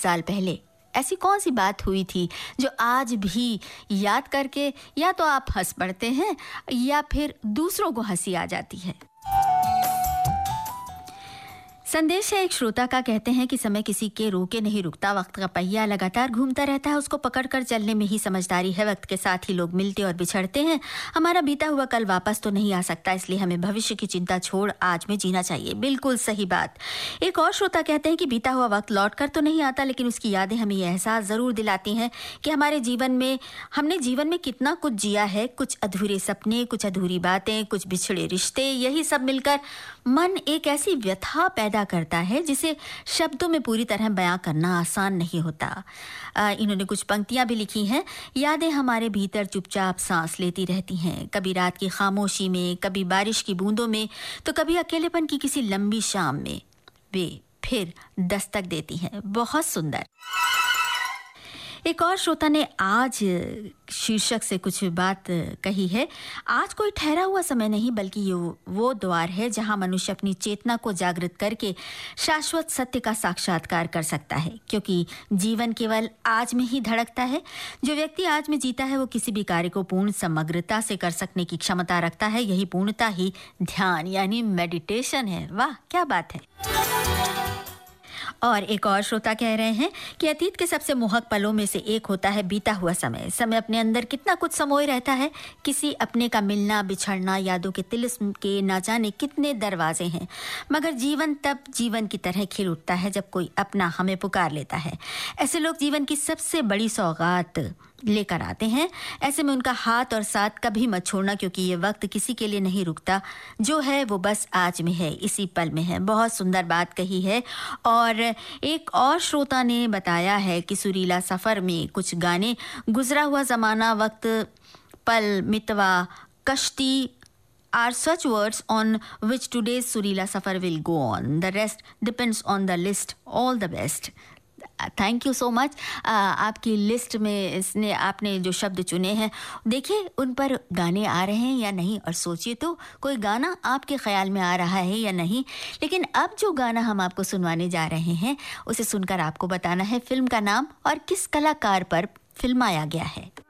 साल पहले ऐसी कौन सी बात हुई थी जो आज भी याद करके या तो आप हंस पड़ते हैं या फिर दूसरों को हंसी आ जाती है। संदेश है एक श्रोता का, कहते हैं कि समय किसी के रोके नहीं रुकता, वक्त का पहिया लगातार घूमता रहता है, उसको पकड़कर चलने में ही समझदारी है। वक्त के साथ ही लोग मिलते और बिछड़ते हैं। हमारा बीता हुआ कल वापस तो नहीं आ सकता, इसलिए हमें भविष्य की चिंता छोड़ आज में जीना चाहिए। बिल्कुल सही बात। एक और श्रोता कहते हैं कि बीता हुआ वक्त लौट कर तो नहीं आता, लेकिन उसकी यादें हमें यह एहसास जरूर दिलाती हैं कि हमने जीवन में कितना कुछ जिया है। कुछ अधूरे सपने, कुछ अधूरी बातें, कुछ बिछड़े रिश्ते, यही सब मिलकर मन एक ऐसी व्यथा पैदा करता है जिसे शब्दों में पूरी तरह बयां करना आसान नहीं होता। इन्होंने कुछ पंक्तियां भी लिखी हैं। यादें हमारे भीतर चुपचाप सांस लेती रहती हैं, कभी रात की खामोशी में, कभी बारिश की बूंदों में, तो कभी अकेलेपन की किसी लंबी शाम में वे फिर दस्तक देती हैं। बहुत सुंदर। एक और श्रोता ने आज शीर्षक से कुछ बात कही है। आज कोई ठहरा हुआ समय नहीं, बल्कि ये वो द्वार है जहां मनुष्य अपनी चेतना को जागृत करके शाश्वत सत्य का साक्षात्कार कर सकता है, क्योंकि जीवन केवल आज में ही धड़कता है। जो व्यक्ति आज में जीता है वो किसी भी कार्य को पूर्ण समग्रता से कर सकने की क्षमता रखता है। यही पूर्णता ही ध्यान यानी मेडिटेशन है। वाह, क्या बात है। और एक और श्रोता कह रहे हैं कि अतीत के सबसे मोहक पलों में से एक होता है बीता हुआ समय। समय अपने अंदर कितना कुछ समोए रहता है। किसी अपने का मिलना, बिछड़ना, यादों के तिलिस्म के ना जाने कितने दरवाजे हैं, मगर जीवन तब जीवन की तरह खिल उठता है जब कोई अपना हमें पुकार लेता है। ऐसे लोग जीवन की सबसे बड़ी सौगात लेकर आते हैं। ऐसे में उनका हाथ और साथ कभी मत छोड़ना, क्योंकि ये वक्त किसी के लिए नहीं रुकता। जो है वो बस आज में है, इसी पल में है। बहुत सुंदर बात कही है। और एक और श्रोता ने बताया है कि सुरीला सफर में कुछ गाने, गुजरा हुआ जमाना, वक्त, पल, मितवा, कश्ती are such words on which today's Surila Safar will go on. The rest depends on the list. All the best. Thank you so much. आपकी लिस्ट में आपने जो शब्द चुने हैं, देखिए उन पर गाने आ रहे हैं या नहीं, और सोचिए तो कोई गाना आपके ख्याल में आ रहा है या नहीं। लेकिन अब जो गाना हम आपको सुनवाने जा रहे हैं उसे सुनकर आपको बताना है फिल्म का नाम और किस कलाकार पर फिल्माया गया है।